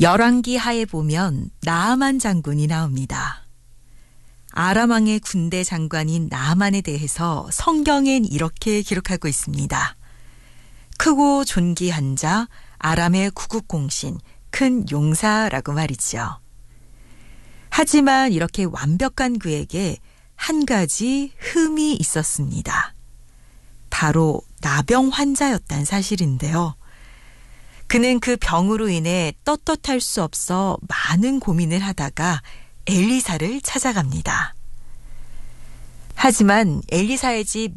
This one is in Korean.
열왕기 하에 보면 나아만 장군이 나옵니다. 아람 왕의 군대 장관인 나아만에 대해서 성경엔 이렇게 기록하고 있습니다. 크고 존귀한 자, 아람의 구국공신, 큰 용사라고 말이죠. 하지만 이렇게 완벽한 그에게 한 가지 흠이 있었습니다. 바로 나병 환자였단 사실인데요. 그는 그 병으로 인해 떳떳할 수 없어 많은 고민을 하다가 엘리사를 찾아갑니다. 하지만 엘리사의 집